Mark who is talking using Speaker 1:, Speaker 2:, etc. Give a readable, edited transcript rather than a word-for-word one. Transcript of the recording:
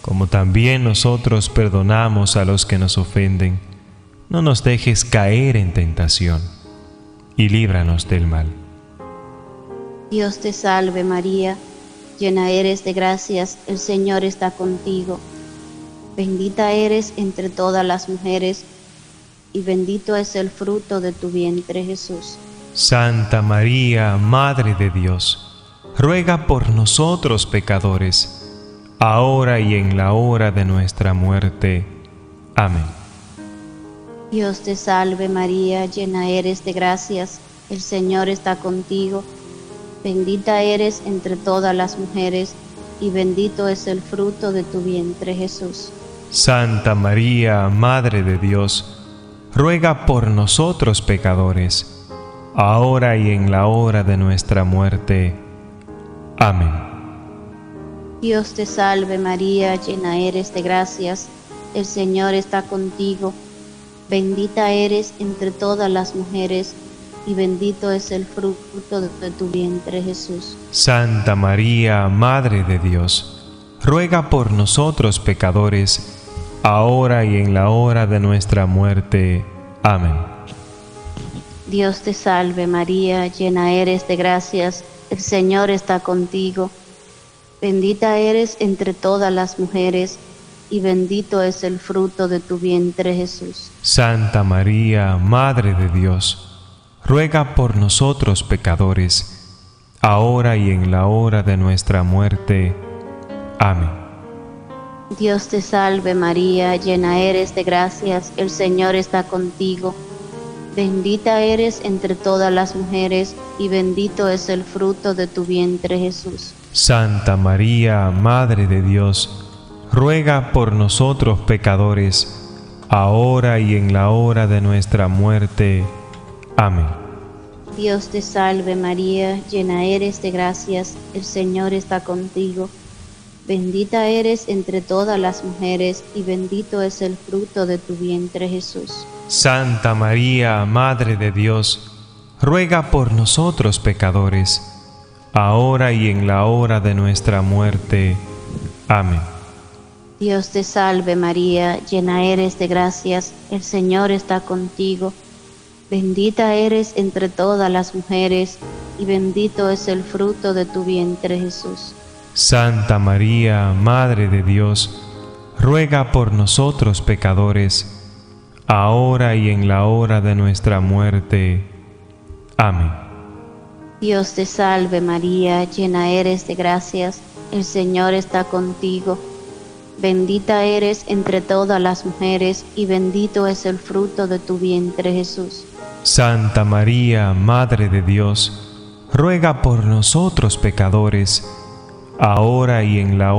Speaker 1: como también nosotros perdonamos a los que nos ofenden. No nos dejes caer en tentación, y líbranos del mal.
Speaker 2: Dios te salve María, llena eres de gracias, el Señor está contigo. Bendita eres entre todas las mujeres, y bendito es el fruto de tu vientre Jesús.
Speaker 1: Santa María, Madre de Dios, ruega por nosotros pecadores, ahora y en la hora de nuestra muerte. Amén.
Speaker 2: Dios te salve María, llena eres de gracias, el Señor está contigo. Bendita eres entre todas las mujeres, y bendito es el fruto de tu vientre Jesús.
Speaker 1: Santa María, Madre de Dios, ruega por nosotros pecadores, ahora y en la hora de nuestra muerte. Amén.
Speaker 2: Dios te salve María, llena eres de gracias, el Señor está contigo. Bendita eres entre todas las mujeres, y bendito es el fruto de tu vientre Jesús.
Speaker 1: Santa María, Madre de Dios, ruega por nosotros pecadores, ahora y en la hora de nuestra muerte. Amén.
Speaker 2: Dios te salve María, llena eres de gracias, el Señor está contigo. Bendita eres entre todas las mujeres, y bendito es el fruto de tu vientre Jesús.
Speaker 1: Santa María, Madre de Dios, ruega por nosotros pecadores, ahora y en la hora de nuestra muerte. Amén.
Speaker 2: Dios te salve María, llena eres de gracias, el Señor está contigo. Bendita eres entre todas las mujeres, y bendito es el fruto de tu vientre Jesús.
Speaker 1: Santa María, Madre de Dios, ruega por nosotros pecadores, ahora y en la hora de nuestra muerte. Amén.
Speaker 2: Dios te salve María, llena eres de gracias, el Señor está contigo. Bendita eres entre todas las mujeres, y bendito es el fruto de tu vientre Jesús.
Speaker 1: Santa María, Madre de Dios, ruega por nosotros pecadores, ahora y en la hora de nuestra muerte. Amén.
Speaker 2: Dios te salve María, llena eres de gracias, el Señor está contigo. Bendita eres entre todas las mujeres, y bendito es el fruto de tu vientre Jesús.
Speaker 1: Santa María, Madre de Dios, ruega por nosotros pecadores, ahora y en la hora de nuestra muerte. Amén.
Speaker 2: Dios te salve María, llena eres de gracias, el Señor está contigo. Bendita eres entre todas las mujeres, y bendito es el fruto de tu vientre Jesús.
Speaker 1: Santa María, Madre de Dios, ruega por nosotros pecadores, ahora y en la